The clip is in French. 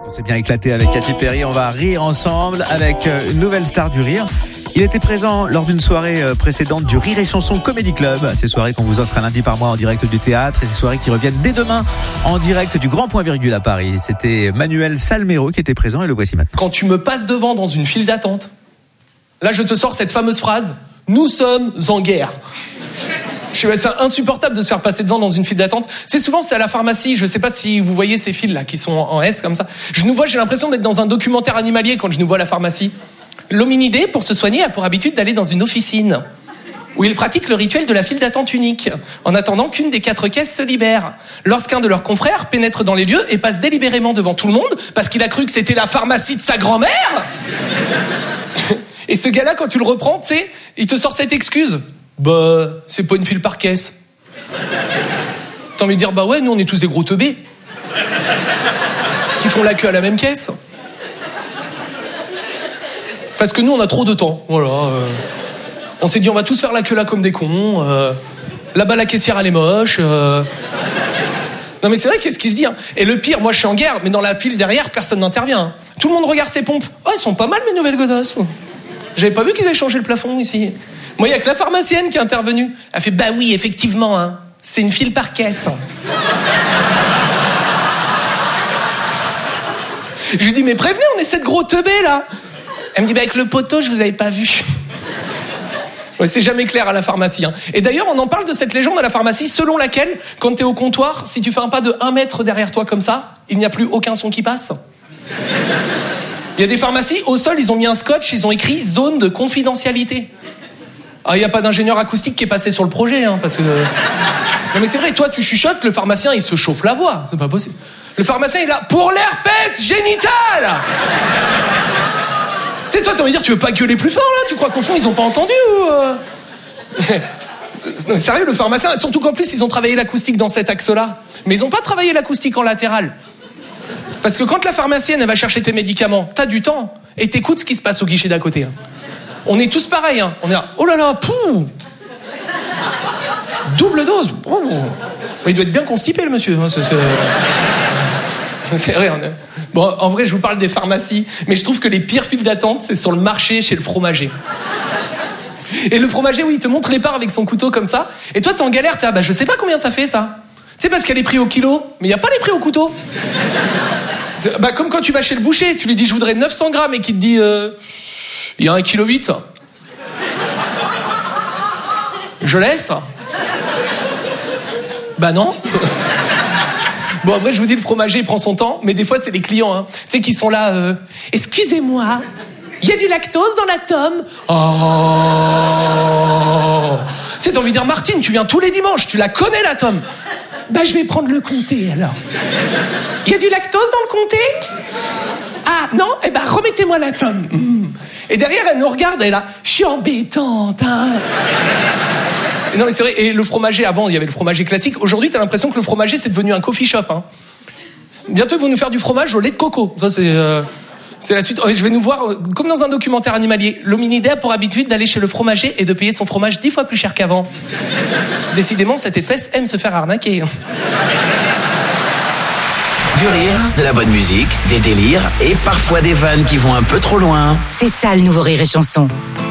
On s'est bien éclaté avec Katy Perry, on va rire ensemble avec une nouvelle star du rire. Il était présent lors d'une soirée précédente du Rire et Chanson Comedy Club. Ces soirées qu'on vous offre un lundi par mois en direct du théâtre et ces soirées qui reviennent dès demain en direct du Grand Point Virgule à Paris. C'était Manuel Salmero qui était présent et le voici maintenant. Quand tu me passes devant dans une file d'attente, là je te sors cette fameuse phrase « Nous sommes en guerre ». C'est insupportable de se faire passer devant dans une file d'attente. C'est à la pharmacie. Je sais pas si vous voyez ces files là qui sont en S comme ça. J'ai l'impression d'être dans un documentaire animalier quand je nous vois à la pharmacie. L'hominidé, pour se soigner, a pour habitude d'aller dans une officine où il pratique le rituel de la file d'attente unique, en attendant qu'une des 4 caisses se libère. Lorsqu'un de leurs confrères pénètre dans les lieux et passe délibérément devant tout le monde parce qu'il a cru que c'était la pharmacie de sa grand-mère. Et ce gars-là, quand tu le reprends, tu sais, il te sort cette excuse. Bah, c'est pas une file par caisse. T'as envie de dire, bah ouais, nous on est tous des gros teubés qui font la queue à la même caisse. Parce que nous on a trop de temps, voilà. On s'est dit, on va tous faire la queue là comme des cons. Là-bas la caissière elle est moche. Non mais c'est vrai, qu'est-ce qui se dit hein. Et le pire, moi je suis en guerre, mais dans la file derrière, personne n'intervient. Hein. Tout le monde regarde ses pompes. Oh, elles sont pas mal mes nouvelles godasses. J'avais pas vu qu'ils avaient changé le plafond ici. Moi, il y a que la pharmacienne qui est intervenue. Elle fait, bah oui, effectivement, hein, c'est une file par caisse. Je lui dis, mais prévenez, on est 7 gros teubés, là. Elle me dit, bah avec le poteau, je vous avais pas vu. Ouais, c'est jamais clair à la pharmacie. Hein. Et d'ailleurs, on en parle de cette légende à la pharmacie, selon laquelle, quand t'es au comptoir, si tu fais un pas de 1 mètre derrière toi comme ça, il n'y a plus aucun son qui passe. Il y a des pharmacies, au sol, ils ont mis un scotch, ils ont écrit « zone de confidentialité ». Ah, il n'y a pas d'ingénieur acoustique qui est passé sur le projet, hein, parce que... Non mais c'est vrai, toi tu chuchotes, le pharmacien il se chauffe la voix, c'est pas possible. Le pharmacien il est là, pour l'herpès génital. Tu sais, toi t'as envie de dire, tu veux pas gueuler plus fort là? Tu crois qu'au fond ils ont pas entendu ou... Non, sérieux, le pharmacien, surtout qu'en plus ils ont travaillé l'acoustique dans cet axe-là. Mais ils ont pas travaillé l'acoustique en latéral. Parce que quand la pharmacienne elle va chercher tes médicaments, t'as du temps, et t'écoutes ce qui se passe au guichet d'à côté. Hein. On est tous pareils, hein. On est là, oh là là, pouh, double dose. Oh. Il doit être bien constipé, le monsieur. C'est vrai. Bon, en vrai, je vous parle des pharmacies, mais je trouve que les pires files d'attente, c'est sur le marché chez le fromager. Et le fromager, oui, il te montre les parts avec son couteau comme ça, et toi, t'es en galère, t'es là, bah je sais pas combien ça fait, ça. C'est parce qu'elle est prise au kilo, mais il n'y a pas les prix au couteau. Bah, comme quand tu vas chez le boucher, tu lui dis, je voudrais 900 grammes, et qu'il te dit... Il y a 1,8 kg. Je laisse. Bah non. Bon, en vrai, je vous dis, le fromager, il prend son temps, mais des fois, c'est les clients, hein. Tu sais, qui sont là, excusez-moi, il y a du lactose dans la tome. Oh. Tu sais, t'as envie de dire, Martine, tu viens tous les dimanches, tu la connais, la tome. Bah, je vais prendre le comté, alors. Il y a du lactose dans le comté? Ah, non? Eh ben, remettez-moi la tome. Et derrière, elle nous regarde, elle est là, je suis embêtante, hein. Non, mais c'est vrai, et le fromager, avant, il y avait le fromager classique. Aujourd'hui, t'as l'impression que le fromager, c'est devenu un coffee shop, hein. Bientôt, ils vont nous faire du fromage au lait de coco. Ça, c'est la suite. Je vais nous voir, comme dans un documentaire animalier. L'hominidé a pour habitude d'aller chez le fromager et de payer son fromage 10 fois plus cher qu'avant. Décidément, cette espèce aime se faire arnaquer. Du rire, de la bonne musique, des délires et parfois des vannes qui vont un peu trop loin. C'est ça le nouveau Rire et Chanson.